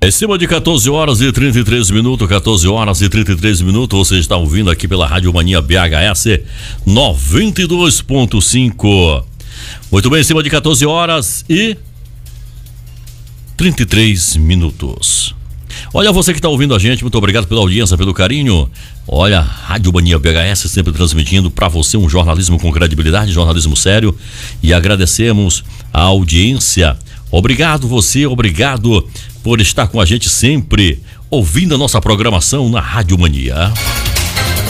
Em cima de 14 horas e 33 minutos, 14 horas e 33 minutos, você está ouvindo aqui pela Rádio Mania BHS 92.5. Muito bem, em cima de 14 horas e 33 minutos. Olha, você que está ouvindo a gente, muito obrigado pela audiência, pelo carinho. Olha, Rádio Mania BHS sempre transmitindo para você um jornalismo com credibilidade, jornalismo sério, e agradecemos a audiência. Obrigado você, obrigado por estar com a gente sempre, ouvindo a nossa programação na Rádio Mania.